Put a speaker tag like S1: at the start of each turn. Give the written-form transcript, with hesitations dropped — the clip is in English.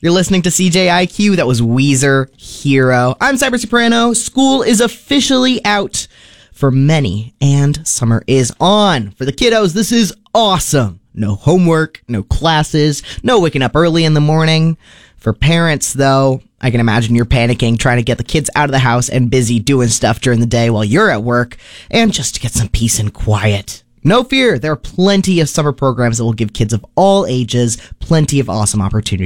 S1: You're listening to CJIQ. That was Weezer, Hero. I'm Cyber Soprano. School is officially out for many, and summer is on. For the kiddos, this is awesome. No homework, no classes, no waking up early in the morning. For parents, though, I can imagine you're panicking, trying to get the kids out of the house and busy doing stuff during the day while you're at work, and just to get some peace and quiet. No fear, there are plenty of summer programs that will give kids of all ages plenty of awesome opportunities.